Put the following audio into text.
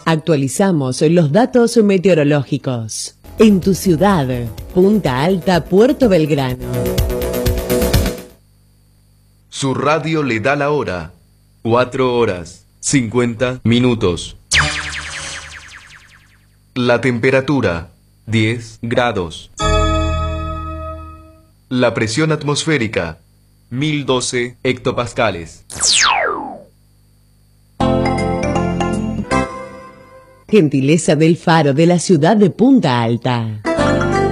Actualizamos los datos meteorológicos. En tu ciudad, Punta Alta, Puerto Belgrano. Su radio le da la hora. 4:50. La temperatura, 10 grados. La presión atmosférica, 1012 hectopascales. Gentileza del Faro de la ciudad de Punta Alta.